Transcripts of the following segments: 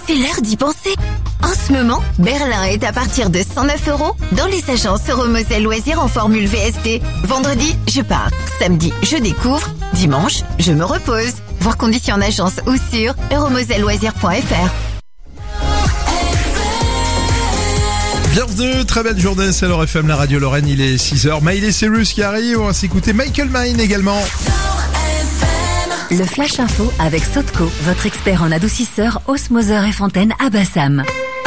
C'est l'heure d'y penser. En ce moment, Berlin est à partir de 109 € dans les agences Euromoselle Loisirs en formule VST. Vendredi, je pars. Samedi, je découvre. Dimanche, je me repose. Voir conditions en agence ou sur euromoselleloisirs.fr. Bienvenue, très belle journée, c'est l'Or FM, la radio Lorraine, il est 6h. Miley Cyrus qui arrive, on va s'écouter Michael Mine également. Le Flash Info avec Sotco, votre expert en adoucisseur, osmoseur et fontaine à Bassam.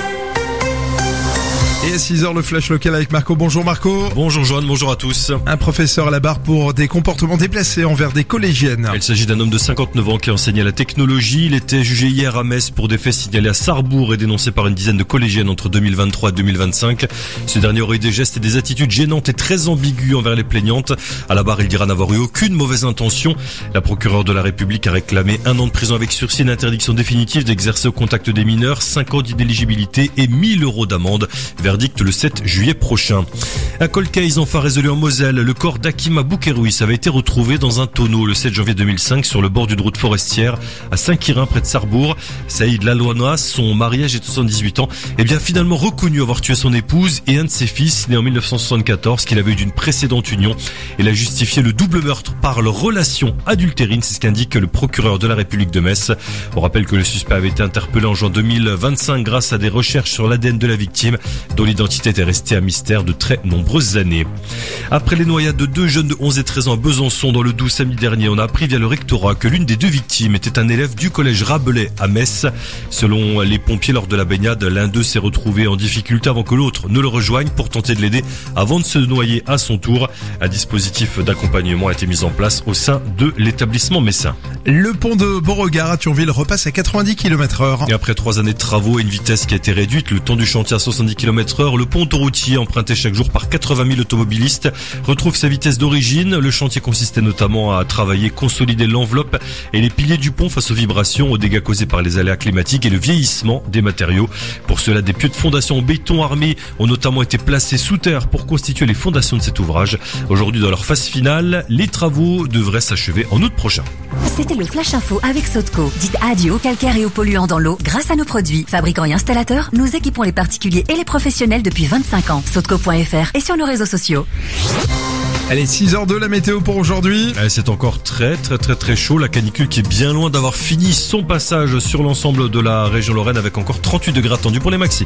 Et à 6h, le flash local avec Marco. Bonjour Marco. Bonjour Joanne, bonjour à tous. Un professeur à la barre pour des comportements déplacés envers des collégiennes. Il s'agit d'un homme de 59 ans qui enseignait la technologie. Il était jugé hier à Metz pour des faits signalés à Sarrebourg et dénoncés par une dizaine de collégiennes entre 2023 et 2025. Ce dernier aurait eu des gestes et des attitudes gênantes et très ambiguës envers les plaignantes. À la barre, il dira n'avoir eu aucune mauvaise intention. La procureure de la République a réclamé 1 an de prison avec sursis, une interdiction définitive d'exercer au contact des mineurs, 5 ans d'inéligibilité et 1 000 € d'amende. Verdict le 7 juillet prochain. Un cold case enfin résolu en Moselle. Le corps d'Akima Boukerouis avait été retrouvé dans un tonneau le 7 janvier 2005 sur le bord d'une route forestière à Saint-Quirin près de Sarrebourg. Saïd Lalouanois, son mariage est de 78 ans, est bien finalement reconnu avoir tué son épouse et un de ses fils né en 1974 qu'il avait eu d'une précédente union. Il a justifié le double meurtre par leur relation adultérine, c'est ce qu'indique le procureur de la République de Metz. On rappelle que le suspect avait été interpellé en juin 2025 grâce à des recherches sur l'ADN de la victime dont l'identité était restée un mystère de très nombreuses années. Après les noyades de 2 jeunes de 11 et 13 ans à Besançon dans le Doubs samedi dernier, on a appris via le rectorat que l'une des 2 victimes était un élève du collège Rabelais à Metz. Selon les pompiers, lors de la baignade, l'un d'eux s'est retrouvé en difficulté avant que l'autre ne le rejoigne pour tenter de l'aider avant de se noyer à son tour. Un dispositif d'accompagnement a été mis en place au sein de l'établissement messin. Le pont de Beauregard à Thionville repasse à 90 km/h. Et après 3 années de travaux et une vitesse qui a été réduite, le temps du chantier à 70 km/h, le pont autoroutier emprunté chaque jour par 80 000 automobilistes retrouve sa vitesse d'origine. Le chantier consistait notamment à travailler, consolider l'enveloppe et les piliers du pont face aux vibrations, aux dégâts causés par les aléas climatiques et le vieillissement des matériaux. Pour cela, des pieux de fondation en béton armé ont notamment été placés sous terre pour constituer les fondations de cet ouvrage. Aujourd'hui, dans leur phase finale, les travaux devraient s'achever en août prochain. C'était le Flash Info avec Sotco. Dites adieu aux calcaires et aux polluants dans l'eau grâce à nos produits. Fabricants et installateurs, nous équipons les particuliers et les professionnels depuis 25 ans. Sotco.fr et sur nos réseaux sociaux. Allez, 6h02, la météo pour aujourd'hui. C'est encore très chaud. La canicule qui est bien loin d'avoir fini son passage sur l'ensemble de la région Lorraine avec encore 38 degrés attendus pour les maxis.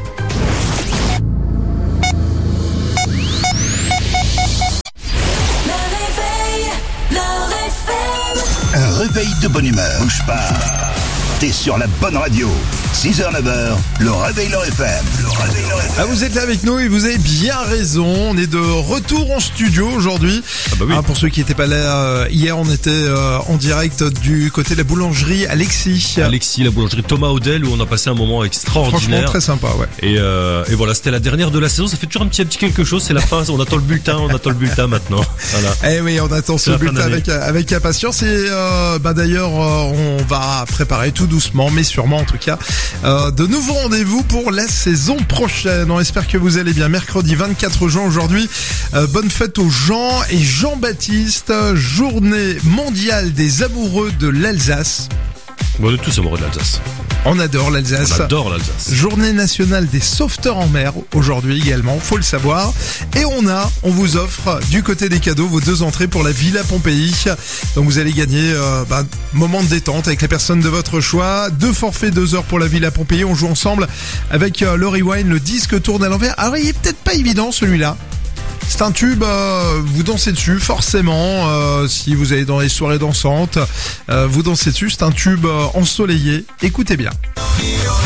Un réveil de bonne humeur. Bouge pas. T'es sur la bonne radio. 6h-9h, le réveil Lor FM. Ah, vous êtes là avec nous et vous avez bien raison. On est de retour en studio aujourd'hui. Ah bah oui. Pour ceux qui n'étaient pas là hier, on était en direct du côté de la boulangerie Alexis, la boulangerie Thomas Odel, où on a passé un moment extraordinaire. Franchement très sympa, ouais. Et voilà, c'était la dernière de la saison. Ça fait toujours un petit quelque chose. C'est la fin. On attend le bulletin maintenant. Voilà. Eh oui, on attend ce bulletin avec impatience. Et d'ailleurs, on va préparer tout doucement, mais sûrement en tout cas, de nouveaux rendez-vous pour la saison prochaine. On espère que vous allez bien. Mercredi 24 juin aujourd'hui. Bonne fête aux Jean et Jean-Baptiste. Journée mondiale des amoureux de l'Alsace. On est tous amoureux de l'Alsace. On adore l'Alsace. On adore l'Alsace. Journée nationale des sauveteurs en mer aujourd'hui également, faut le savoir. Et on vous offre du côté des cadeaux vos 2 entrées pour la Villa Pompéi. Donc vous allez gagner moment de détente avec les personnes de votre choix. 2 forfaits 2 heures pour la Villa Pompéi. On joue ensemble avec le Rewind, le disque tourne à l'envers. Alors il est peut-être pas évident celui-là. C'est un tube, vous dansez dessus forcément, si vous allez dans les soirées dansantes, vous dansez dessus, c'est un tube ensoleillé, écoutez bien.